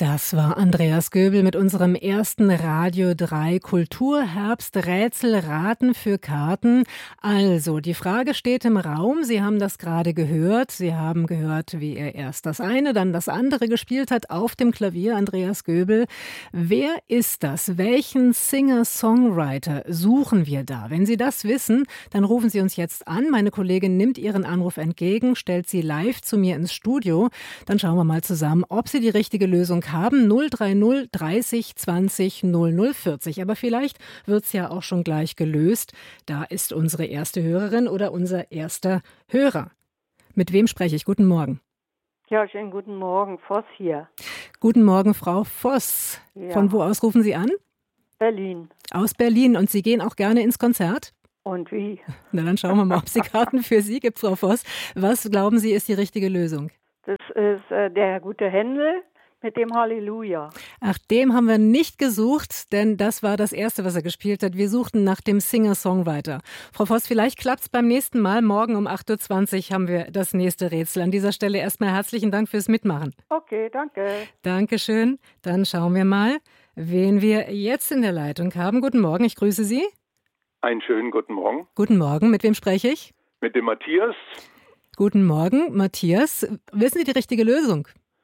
Das war Andreas Göbel mit unserem ersten Radio 3 Kulturherbst-Rätsel Raten für Karten. Also, die Frage steht im Raum. Sie haben das gerade gehört. Sie haben gehört, wie er erst das eine, dann das andere gespielt hat auf dem Klavier, Andreas Göbel. Wer ist das? Welchen Singer-Songwriter suchen wir da? Wenn Sie das wissen, dann rufen Sie uns jetzt an. Meine Kollegin nimmt Ihren Anruf entgegen, stellt Sie live zu mir ins Studio. Dann schauen wir mal zusammen, ob Sie die richtige Lösung haben. 030 30 20 00 40. Aber vielleicht wird es ja auch schon gleich gelöst. Da ist unsere erste Hörerin oder unser erster Hörer. Mit wem spreche ich? Guten Morgen. Ja, schönen guten Morgen. Voss hier. Guten Morgen, Frau Voss. Ja. Von wo aus rufen Sie an? Berlin. Aus Berlin. Und Sie gehen auch gerne ins Konzert? Und wie? Na, dann schauen wir mal, ob es Karten für Sie gibt, Frau Voss. Was glauben Sie, ist die richtige Lösung? Das ist der gute Händel mit dem Halleluja. Ach, dem haben wir nicht gesucht, denn das war das Erste, was er gespielt hat. Wir suchten nach dem Singer-Songwriter. Frau Voss, vielleicht klappt es beim nächsten Mal. Morgen um 8.20 Uhr haben wir das nächste Rätsel. An dieser Stelle erstmal herzlichen Dank fürs Mitmachen. Okay, danke. Dankeschön. Dann schauen wir mal, wen wir jetzt in der Leitung haben. Guten Morgen, ich grüße Sie. Einen schönen guten Morgen. Guten Morgen, mit wem spreche ich? Mit dem Matthias. Guten Morgen, Matthias. Wissen Sie die richtige Lösung?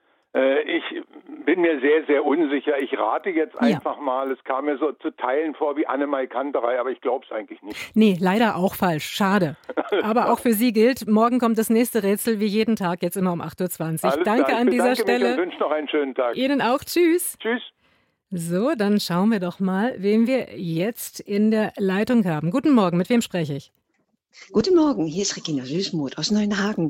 Ich bin mir sehr, sehr unsicher. Ich rate jetzt einfach mal. Es kam mir so zu Teilen vor wie Annemai Kanterei, aber ich glaube es eigentlich nicht. Nee, leider auch falsch. Schade. Aber auch für Sie gilt, morgen kommt das nächste Rätsel, wie jeden Tag, jetzt immer um 8.20 Uhr. Danke an dieser Stelle. Ich wünsche noch einen schönen Tag. Ihnen auch. Tschüss. Tschüss. So, dann schauen wir doch mal, wen wir jetzt in der Leitung haben. Guten Morgen, mit wem spreche ich? Guten Morgen, hier ist Regina Süßmuth aus Neuenhagen.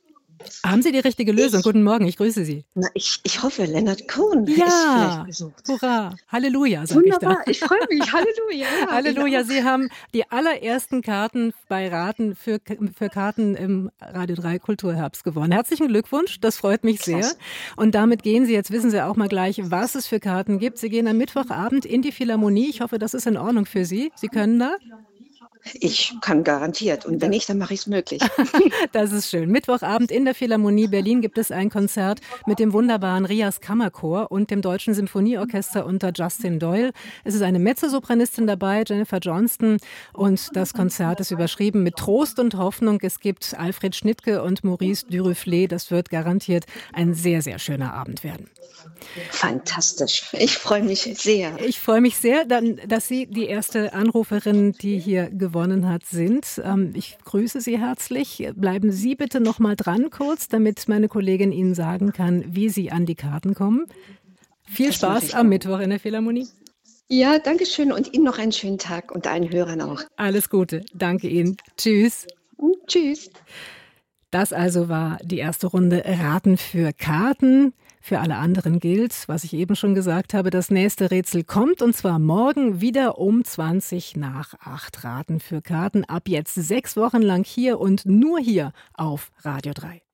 Haben Sie die richtige Lösung? Guten Morgen, ich grüße Sie. Na, ich hoffe, Leonard Cohen ist Ja, vielleicht gesucht. hurra, Halleluja, sage ich da. Wunderbar, ich freue mich, Halleluja. Ja, Halleluja, genau. Sie haben die allerersten Karten bei Raten für Karten im Radio 3 Kulturherbst gewonnen. Herzlichen Glückwunsch, das freut mich sehr. Klasse. Und damit gehen Sie, jetzt wissen Sie auch mal gleich, was es für Karten gibt. Sie gehen am Mittwochabend in die Philharmonie. Ich hoffe, das ist in Ordnung für Sie. Sie können da? Ich kann garantiert. Und wenn nicht, dann mache ich es möglich. Das ist schön. Mittwochabend in der Philharmonie Berlin gibt es ein Konzert mit dem wunderbaren Rias Kammerchor und dem Deutschen Symphonieorchester unter Justin Doyle. Es ist eine Mezzosopranistin dabei, Jennifer Johnston. Und das Konzert ist überschrieben mit Trost und Hoffnung. Es gibt Alfred Schnittke und Maurice Duruflé. Das wird garantiert ein sehr, sehr schöner Abend werden. Fantastisch. Ich freue mich sehr. Ich freue mich sehr, dass Sie die erste Anruferin, die hier gewonnen hat, sind. Ich grüße Sie herzlich. Bleiben Sie bitte noch mal dran kurz, damit meine Kollegin Ihnen sagen kann, wie Sie an die Karten kommen. Viel Spaß am Mittwoch in der Philharmonie. Ja, danke schön und Ihnen noch einen schönen Tag und allen Hörern auch. Alles Gute. Danke Ihnen. Tschüss. Und tschüss. Das also war die erste Runde Raten für Karten. Für alle anderen gilt, was ich eben schon gesagt habe, das nächste Rätsel kommt und zwar morgen wieder um 7:20 Raten für Karten. Ab jetzt 6 Wochen lang hier und nur hier auf Radio 3.